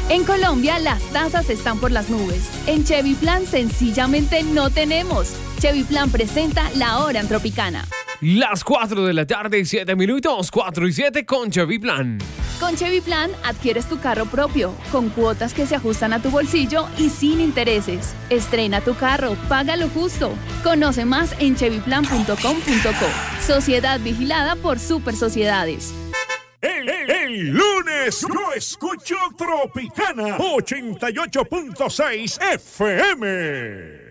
En Colombia, las tasas están por las nubes. En Chevy Plan, sencillamente no tenemos. Chevy Plan presenta La Hora en Tropicana. Las 4 de la tarde, 7 minutos, 4 y 7 con Chevy Plan. Con Chevy Plan adquieres tu carro propio, con cuotas que se ajustan a tu bolsillo y sin intereses. Estrena tu carro, paga lo justo. Conoce más en chevyplan.com.co. Sociedad vigilada por Super Sociedades. El lunes yo escucho Tropicana 88.6 FM.